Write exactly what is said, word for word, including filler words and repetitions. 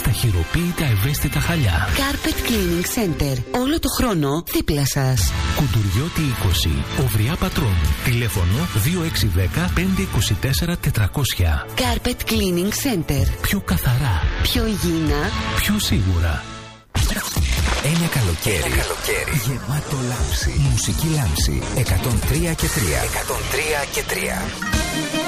στα χειροποίητα ευαίσθητα χαλιά. Carpet Cleaning Center. Όλο το χρόνο δίπλα σας. Κουντουριώτη είκοσι, Οβριά Πατρών. Τηλέφωνο δύο έξι ένα μηδέν πέντε δύο τέσσερα τετρακόσια. Carpet Cleaning Center. Πιο καθαρά, πιο υγιεινά, πιο σίγουρα. Ένα καλοκαίρι, Ένα καλοκαίρι γεμάτο λάμψη. Μουσική λάμψη εκατόν τρία και τρία. εκατόν τρία και τρία.